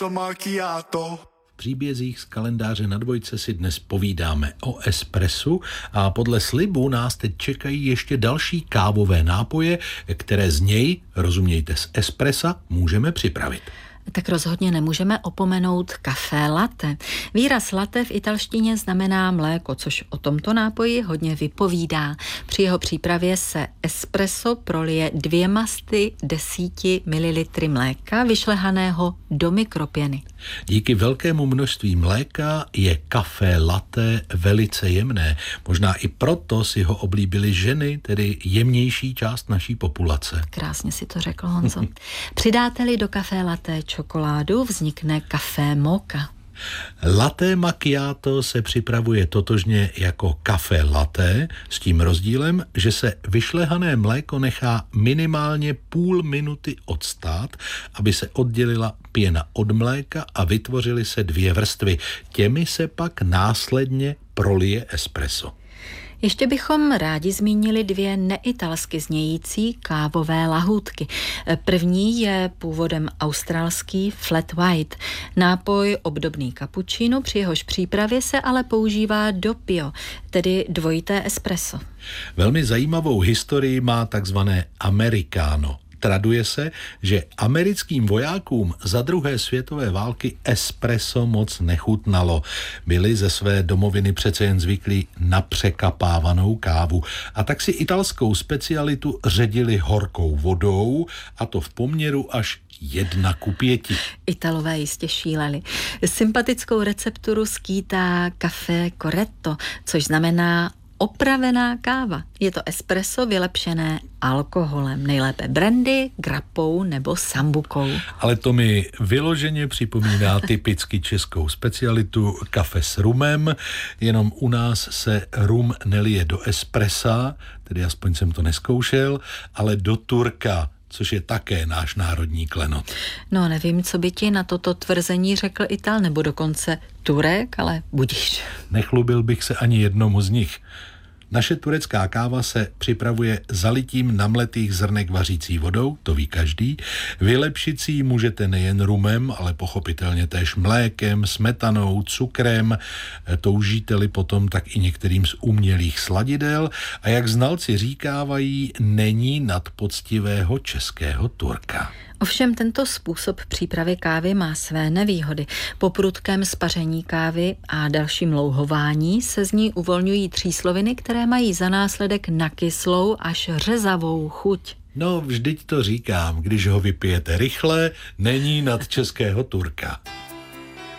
V příbězích z kalendáře na dvojce si dnes povídáme o espressu a podle slibu nás teď čekají ještě další kávové nápoje, které z něj, rozumějte z espressa, můžeme připravit. Tak rozhodně nemůžeme opomenout café latte. Výraz latte v italštině znamená mléko, což o tomto nápoji hodně vypovídá. Při jeho přípravě se espresso prolije 210 ml mléka vyšlehaného do mikropěny. Díky velkému množství mléka je café latte velice jemné. Možná i proto si ho oblíbily ženy, tedy jemnější část naší populace. Krásně si to řekl, Honzo. Přidáte-li do café latte čokoládu, vznikne café mocha. Latte macchiato se připravuje totožně jako café latte, s tím rozdílem, že se vyšlehané mléko nechá minimálně půl minuty odstát, aby se oddělila pěna od mléka a vytvořily se dvě vrstvy. Těmi se pak následně prolije espresso. Ještě bychom rádi zmínili dvě neitalsky znějící kávové lahůdky. První je původem australský flat white, nápoj obdobný kapučínu, při jehož přípravě se ale používá doppio, tedy dvojité espresso. Velmi zajímavou historii má takzvané americano. Traduje se, že americkým vojákům za druhé světové války espresso moc nechutnalo. Byli ze své domoviny přece jen zvyklí na překapávanou kávu. A tak si italskou specialitu ředili horkou vodou, a to v poměru až 1:5. Italové jistě šíleli. Sympatickou recepturu skýtá café corretto, což znamená opravená káva. Je to espresso vylepšené alkoholem, nejlépe brandy, grapou nebo sambukou. Ale to mi vyloženě připomíná typicky českou specialitu kafe s rumem, jenom u nás se rum nelije do espressa, tedy aspoň jsem to nezkoušel, ale do turka, což je také náš národní klenot. No, nevím, co by ti na toto tvrzení řekl Ital, nebo dokonce Turek, ale budíš. Nechlubil bych se ani jednomu z nich. Naše turecká káva se připravuje zalitím namletých zrnek vařící vodou, to ví každý. Vylepšit si ji můžete nejen rumem, ale pochopitelně též mlékem, smetanou, cukrem. Toužíte-li potom tak i některým z umělých sladidel. A jak znalci říkávají, není nad poctivého českého Turka. Ovšem tento způsob přípravy kávy má své nevýhody. Po prudkém spaření kávy a dalším louhování se z ní uvolňují třísloviny, které mají za následek nakyslou až řezavou chuť. No, vždyť to říkám, když ho vypijete rychle, není nad českého Turka.